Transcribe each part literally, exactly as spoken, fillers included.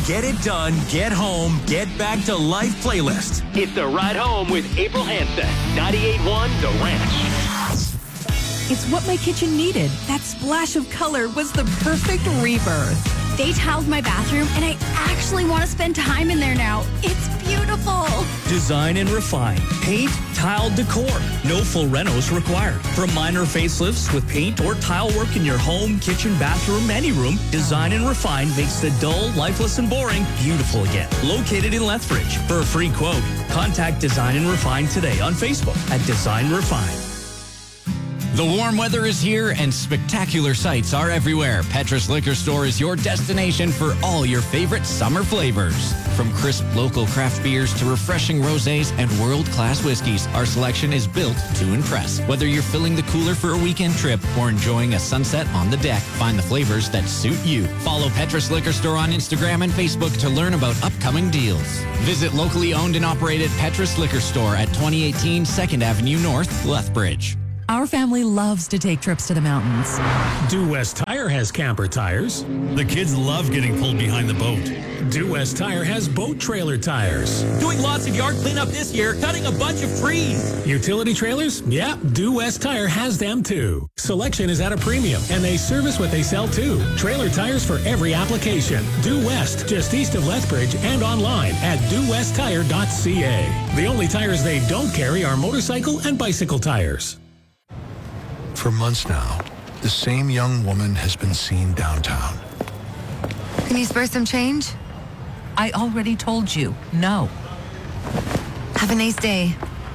Get It Done, Get Home, Get Back to Life playlist. It's the Ride Home with April Hansen. ninety-eight point one The Ranch. It's what my kitchen needed. That splash of color was the perfect rebirth. They tiled my bathroom, and I actually want to spend time in there now. It's beautiful. Design and Refine. Paint, tile, decor. No full renos required. From minor facelifts with paint or tile work in your home, kitchen, bathroom, any room, Design and Refine makes the dull, lifeless, and boring beautiful again. Located in Lethbridge. For a free quote, contact Design and Refine today on Facebook at Design Refine. The warm weather is here and spectacular sights are everywhere. Petrus Liquor Store is your destination for all your favorite summer flavors. From crisp local craft beers to refreshing rosés and world-class whiskeys, our selection is built to impress. Whether you're filling the cooler for a weekend trip or enjoying a sunset on the deck, find the flavors that suit you. Follow Petrus Liquor Store on Instagram and Facebook to learn about upcoming deals. Visit locally owned and operated Petrus Liquor Store at twenty eighteen second Avenue North, Lethbridge. Our family loves to take trips to the mountains. Due West Tire has camper tires. The kids love getting pulled behind the boat. Due West Tire has boat trailer tires. Doing lots of yard cleanup this year, cutting a bunch of trees. Utility trailers? Yeah, Due West Tire has them too. Selection is at a premium, and they service what they sell too. Trailer tires for every application. Due West, just east of Lethbridge, and online at due west tire dot c a. The only tires they don't carry are motorcycle and bicycle tires. For months now, the same young woman has been seen downtown. Can you spare some change? I already told you, no. Have a nice day.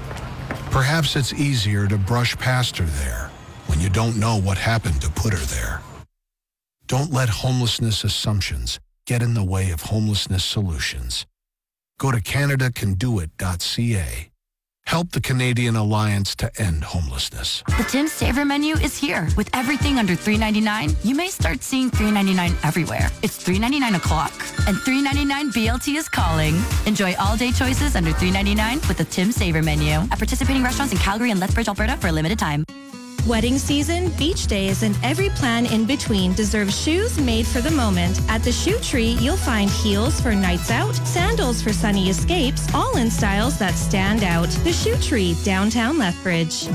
Perhaps it's easier to brush past her there when you don't know what happened to put her there. Don't let homelessness assumptions get in the way of homelessness solutions. Go to canada can do it dot c a. Help the Canadian Alliance to End Homelessness. The Tim Saver menu is here. With everything under three ninety-nine, you may start seeing three ninety-nine everywhere. It's three ninety-nine o'clock, and three ninety-nine B L T is calling. Enjoy all-day choices under three ninety-nine with the Tim Saver menu at participating restaurants in Calgary and Lethbridge, Alberta for a limited time. Wedding season, beach days, and every plan in between deserves shoes made for the moment. At the Shoe Tree, you'll find heels for nights out, sandals for sunny escapes, all in styles that stand out. The Shoe Tree, downtown Lethbridge.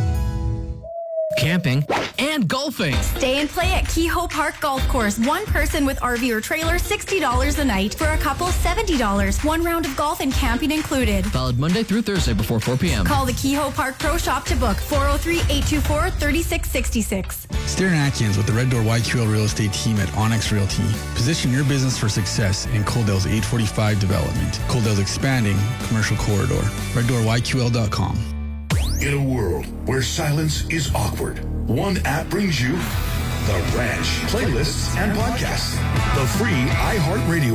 Camping, and golfing. Stay and play at Kehoe Park Golf Course. One person with R V or trailer, sixty dollars a night. For a couple, seventy dollars. One round of golf and camping included. Valid Monday through Thursday before four p.m. Call the Kehoe Park Pro Shop to book. four oh three, eight two four, three six six six. Darren Atkins with the Red Door Y Q L Real Estate team at Onyx Realty. Position your business for success in Coaldale's eight forty-five development. Coaldale's expanding commercial corridor. red door y q l dot com. In a world where silence is awkward, one app brings you The Ranch, playlists and podcasts. The free iHeartRadio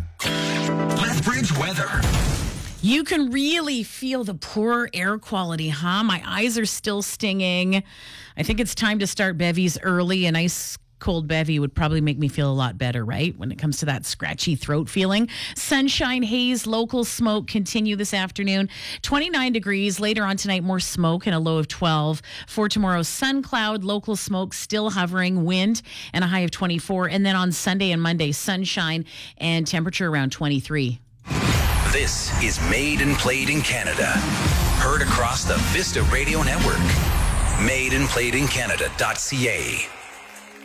app. Lethbridge weather. You can really feel the poor air quality, huh? My eyes are still stinging. I think it's time to start bevies early. A nice cold bevy would probably make me feel a lot better, right? When it comes to that scratchy throat feeling. Sunshine, haze, local smoke continue this afternoon. twenty-nine degrees. Later on tonight, more smoke and a low of twelve. For tomorrow, sun cloud, local smoke still hovering, wind, and a high of twenty-four. And then on Sunday and Monday, sunshine and temperature around twenty-three. This is Made and Played in Canada. Heard across the Vista Radio Network. made and played in canada dot c a.